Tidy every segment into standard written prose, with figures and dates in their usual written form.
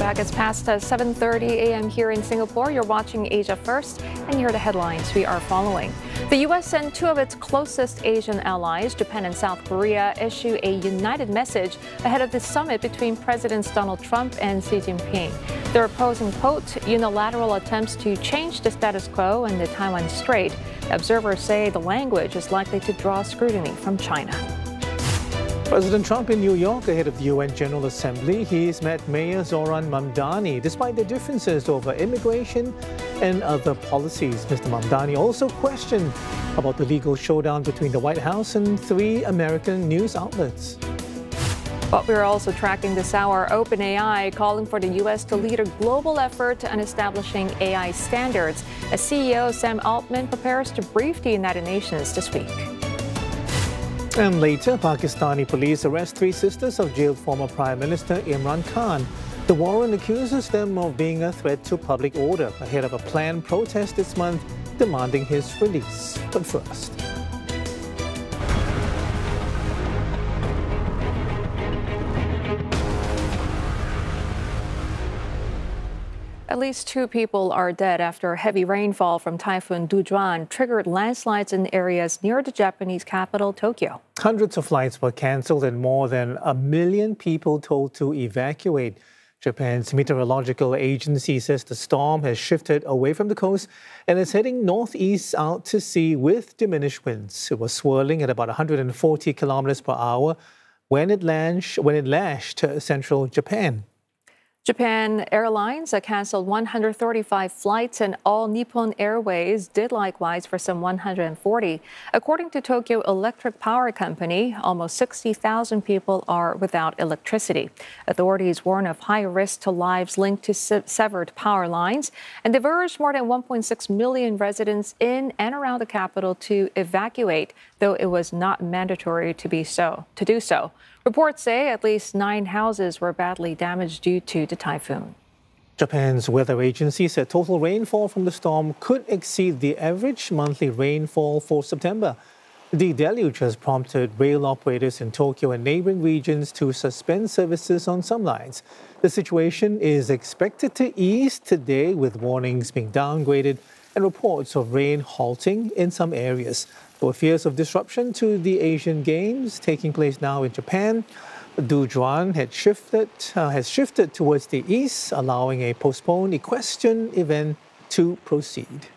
back. It's past 7:30 a.m. here in Singapore. You're watching Asia First, and here are the headlines we are following. The U.S. and two of its closest Asian allies, Japan and South Korea, issue a united message ahead of the summit between Presidents Donald Trump and Xi Jinping. They're opposing, quote, unilateral attempts to change the status quo in the Taiwan Strait. Observers say the language is likely to draw scrutiny from China. President Trump in New York ahead of the UN General Assembly. He's met Mayor Zoran Mamdani despite the differences over immigration and other policies. Mr. Mamdani also questioned about the legal showdown between the White House and three American news outlets. But we're also tracking this hour OpenAI calling for the U.S. to lead a global effort on establishing AI standards. As CEO Sam Altman prepares to brief the United Nations this week. And later, Pakistani police arrest three sisters of jailed former Prime Minister Imran Khan. The warrant accuses them of being a threat to public order ahead of a planned protest this month demanding his release. But first. At least two people are dead after heavy rainfall from Typhoon Dujuan triggered landslides in areas near the Japanese capital, Tokyo. Hundreds of flights were cancelled and more than 1 million people told to evacuate. Japan's meteorological agency says the storm has shifted away from the coast and is heading northeast out to sea with diminished winds. It was swirling at about 140 kilometers per hour when it lashed central Japan. Japan Airlines canceled 135 flights and All Nippon Airways did likewise for some 140. According to Tokyo Electric Power Company, almost 60,000 people are without electricity. Authorities warn of high risk to lives linked to severed power lines and they've urged more than 1.6 million residents in and around the capital to evacuate, though it was not mandatory to do so. Reports say at least 9 houses were badly damaged due to the typhoon. Japan's weather agency said total rainfall from the storm could exceed the average monthly rainfall for September. The deluge has prompted rail operators in Tokyo and neighboring regions to suspend services on some lines. The situation is expected to ease today with warnings being downgraded and reports of rain halting in some areas. There were fears of disruption to the Asian Games taking place now in Japan. Dujuan has shifted towards the east, allowing a postponed equestrian event to proceed.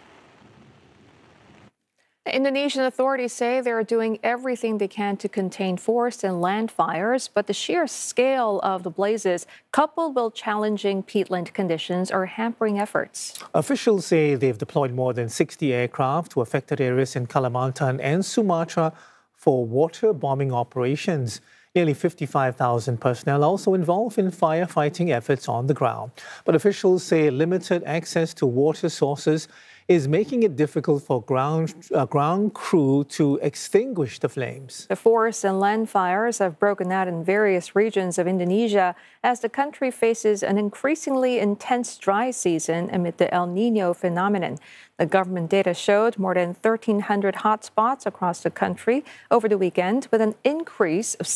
Indonesian authorities say they are doing everything they can to contain forest and land fires, but the sheer scale of the blazes, coupled with challenging peatland conditions, are hampering efforts. Officials say they've deployed more than 60 aircraft to affected areas in Kalimantan and Sumatra for water bombing operations. Nearly 55,000 personnel also involved in firefighting efforts on the ground. But officials say limited access to water sources is making it difficult for ground crew to extinguish the flames. The forest and land fires have broken out in various regions of Indonesia as the country faces an increasingly intense dry season amid the El Nino phenomenon. The government data showed more than 1,300 hotspots across the country over the weekend, with an increase of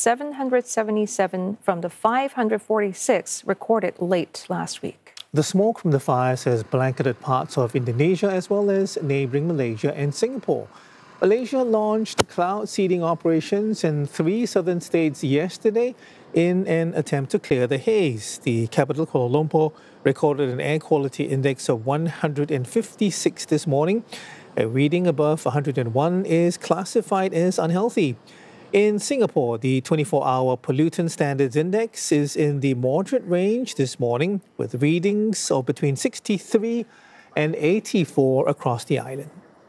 777 from the 546 recorded late last week. The smoke from the fires has blanketed parts of Indonesia as well as neighboring Malaysia and Singapore. Malaysia launched cloud seeding operations in 3 southern states yesterday in an attempt to clear the haze. The capital, Kuala Lumpur, recorded an air quality index of 156 this morning. A reading above 101 is classified as unhealthy. In Singapore, the 24-hour pollutant standards index is in the moderate range this morning, with readings of between 63 and 84 across the island.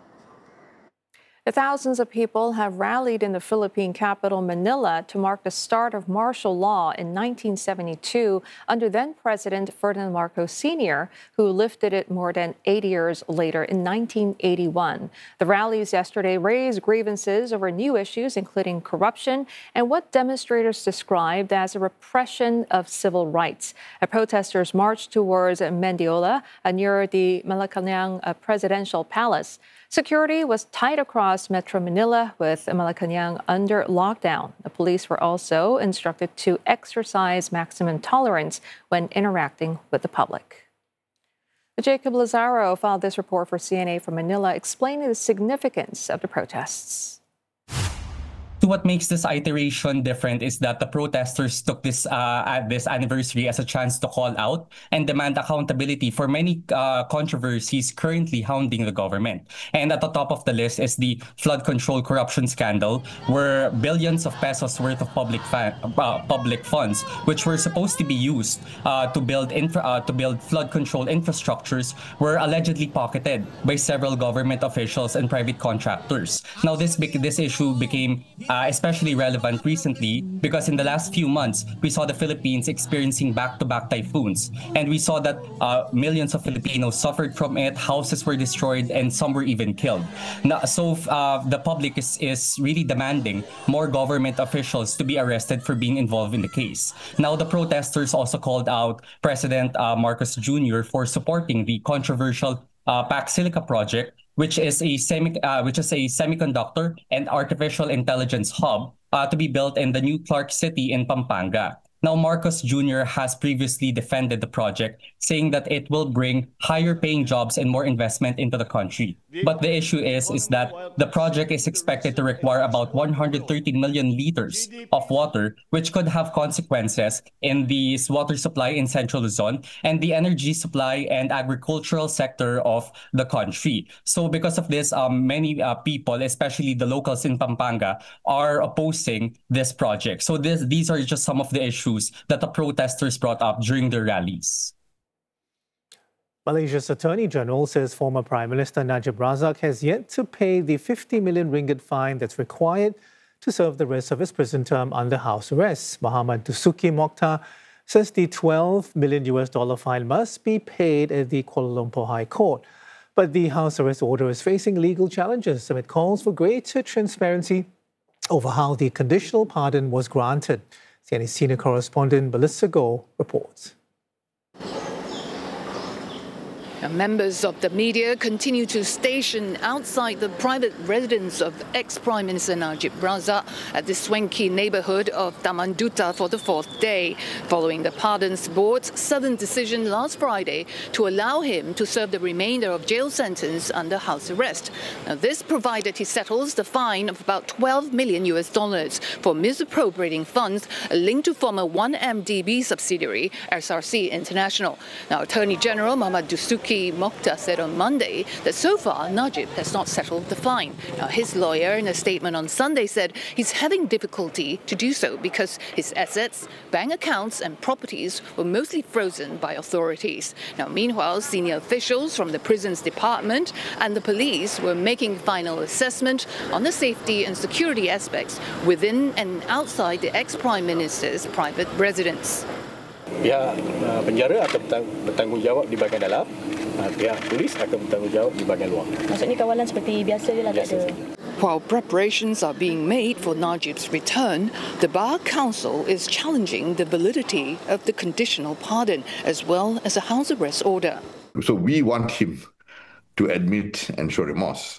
Thousands of people have rallied in the Philippine capital, Manila, to mark the start of martial law in 1972 under then-President Ferdinand Marcos Sr., who lifted it more than 80 years later in 1981. The rallies yesterday raised grievances over new issues, including corruption and what demonstrators described as a repression of civil rights. Protesters marched towards Mendiola near the Malacanang presidential palace. Security was tight across Metro Manila with Malacañang under lockdown. The police were also instructed to exercise maximum tolerance when interacting with the public. Jacob Lazaro filed this report for CNA from Manila, explaining the significance of the protests. So what makes this iteration different is that the protesters took this anniversary as a chance to call out and demand accountability for many controversies currently hounding the government. And at the top of the list is the flood control corruption scandal, where billions of pesos worth of public funds, which were supposed to be used to build flood control infrastructures, were allegedly pocketed by several government officials and private contractors. Now, this issue became especially relevant recently because in the last few months, we saw the Philippines experiencing back-to-back typhoons. And we saw that millions of Filipinos suffered from it, houses were destroyed, and some were even killed. Now, so the public is really demanding more government officials to be arrested for being involved in the case. Now, the protesters also called out President Marcos Jr. for supporting the controversial PAC Silica project, which is a semiconductor and artificial intelligence hub to be built in the new Clark City in Pampanga. Now, Marcos Jr. has previously defended the project, saying that it will bring higher paying jobs and more investment into the country. But the issue is that the project is expected to require about 130 million liters of water, which could have consequences in the water supply in Central Luzon and the energy supply and agricultural sector of the country. So because of this, many people, especially the locals in Pampanga, are opposing this project. So these are just some of the issues that the protesters brought up during their rallies. Malaysia's Attorney General says former Prime Minister Najib Razak has yet to pay the 50 million ringgit fine that's required to serve the rest of his prison term under house arrest. Muhammad Dusuki Mokhtar says the $12 million fine must be paid at the Kuala Lumpur High Court. But the house arrest order is facing legal challenges amid calls for greater transparency over how the conditional pardon was granted. CNA senior correspondent Melissa Goh reports. Members of the media continue to station outside the private residence of ex-Prime Minister Najib Razak at the swanky neighborhood of Taman Duta for the fourth day, following the Pardons Board's sudden decision last Friday to allow him to serve the remainder of jail sentence under house arrest. Now, this provided he settles the fine of about $12 million for misappropriating funds linked to former 1MDB subsidiary SRC International. Now, Attorney General Muhammad Dusuki Mokhtar said on Monday that so far Najib has not settled the fine. Now, his lawyer in a statement on Sunday said he's having difficulty to do so because his assets, bank accounts and properties were mostly frozen by authorities. Now, meanwhile, senior officials from the prisons department and the police were making final assessment on the safety and security aspects within and outside the ex-Prime Minister's private residence. Pihak penjara akan bertanggungjawab di bahagian dalam, pihak polis akan bertanggungjawab di bahagian luar. Maksudnya kawalan seperti biasa je lah, tak ada. While preparations are being made for Najib's return, the Bar Council is challenging the validity of the conditional pardon as well as a house arrest order. So we want him to admit and show remorse,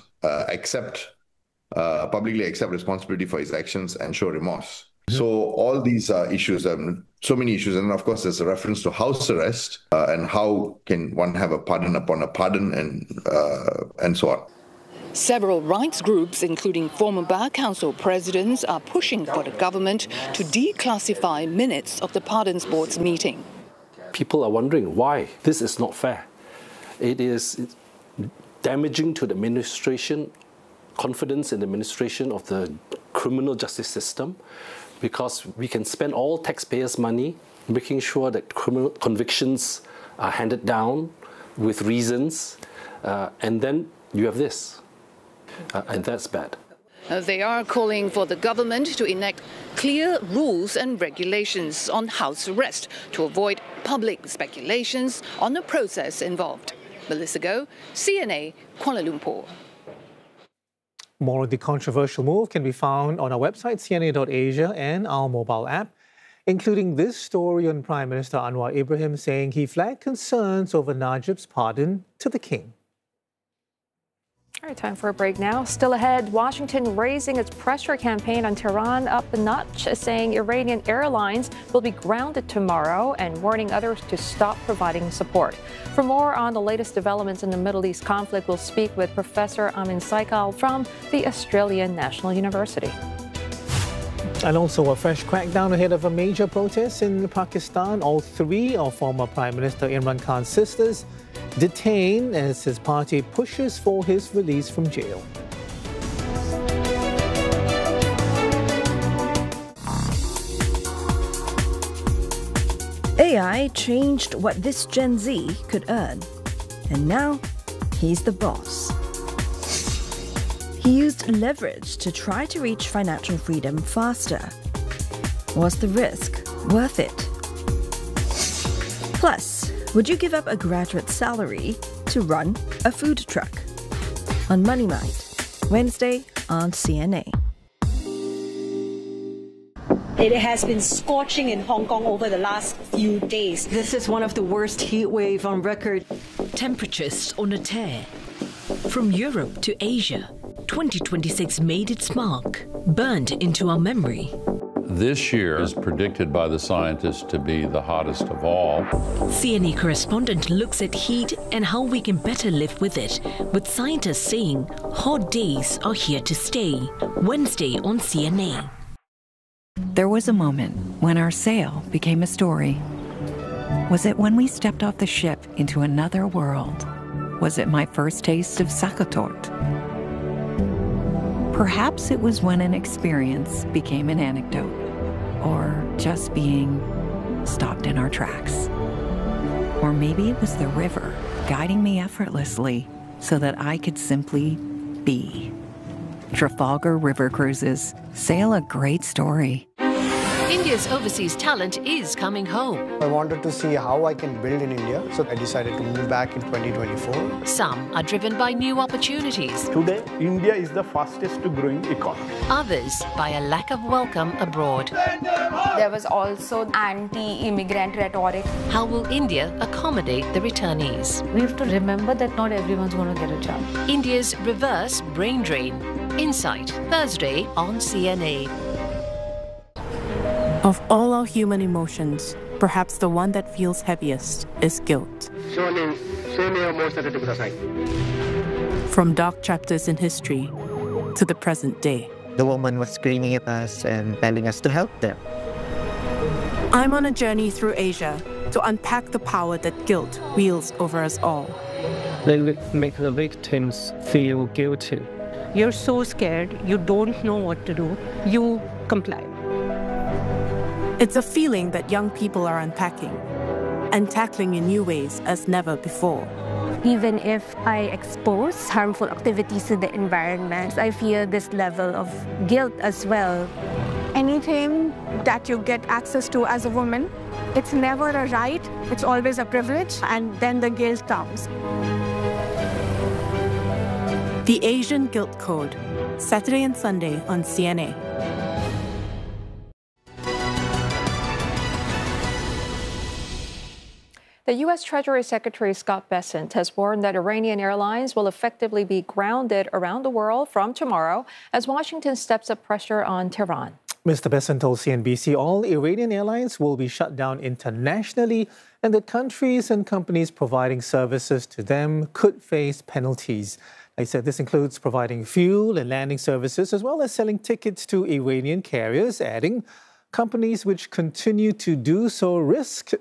publicly accept responsibility for his actions and show remorse. So all these issues, so many issues, and of course there's a reference to house arrest and how can one have a pardon upon a pardon and so on. Several rights groups, including former Bar Council presidents, are pushing for the government to declassify minutes of the Pardons Board's meeting. People are wondering why this is not fair. It is damaging to the administration, confidence in the administration of the criminal justice system, because we can spend all taxpayers' money making sure that criminal convictions are handed down with reasons, and then you have this, and that's bad. They are calling for the government to enact clear rules and regulations on house arrest to avoid public speculations on the process involved. Melissa Goh, CNA, Kuala Lumpur. More of the controversial move can be found on our website, cna.asia, and our mobile app, including this story on Prime Minister Anwar Ibrahim saying he flagged concerns over Najib's pardon to the king. All right, time for a break now. Still ahead, Washington raising its pressure campaign on Tehran up a notch, saying Iranian airlines will be grounded tomorrow and warning others to stop providing support. For more on the latest developments in the Middle East conflict, we'll speak with Professor Amin Saikal from the Australian National University. And also a fresh crackdown ahead of a major protest in Pakistan. All three of former Prime Minister Imran Khan's sisters detained as his party pushes for his release from jail. AI changed what this Gen Z could earn. And now, he's the boss. He used leverage to try to reach financial freedom faster. Was the risk worth it? Plus, would you give up a graduate salary to run a food truck? On Money Mind, Wednesday on CNA. It has been scorching in Hong Kong over the last few days. This is one of the worst heat wave on record. Temperatures on a tear. From Europe to Asia, 2026 made its mark, burned into our memory. This year is predicted by the scientists to be the hottest of all. CNA correspondent looks at heat and how we can better live with it, with scientists saying hot days are here to stay. Wednesday on CNA. There was a moment when our sail became a story. Was it when we stepped off the ship into another world? Was it my first taste of sakatort? Perhaps it was when an experience became an anecdote, or just being stopped in our tracks. Or maybe it was the river guiding me effortlessly so that I could simply be. Trafalgar River Cruises sail a great story. India's overseas talent is coming home. I wanted to see how I can build in India, so I decided to move back in 2024. Some are driven by new opportunities. Today, India is the fastest growing economy. Others by a lack of welcome abroad. There was also anti-immigrant rhetoric. How will India accommodate the returnees? We have to remember that not everyone's going to get a job. India's reverse brain drain. Insight, Thursday on CNA. Of all our human emotions, perhaps the one that feels heaviest is guilt. From dark chapters in history to the present day. The woman was screaming at us and telling us to help them. I'm on a journey through Asia to unpack the power that guilt wields over us all. They make the victims feel guilty. You're so scared, you don't know what to do, you comply. It's a feeling that young people are unpacking and tackling in new ways as never before. Even if I expose harmful activities to the environment, I feel this level of guilt as well. Anything that you get access to as a woman, it's never a right, it's always a privilege, and then the guilt comes. The Asian Guilt Code, Saturday and Sunday on CNA. The U.S. Treasury Secretary Scott Bessent has warned that Iranian airlines will effectively be grounded around the world from tomorrow as Washington steps up pressure on Tehran. Mr. Bessent told CNBC all Iranian airlines will be shut down internationally and that countries and companies providing services to them could face penalties. They said this includes providing fuel and landing services as well as selling tickets to Iranian carriers, adding companies which continue to do so risk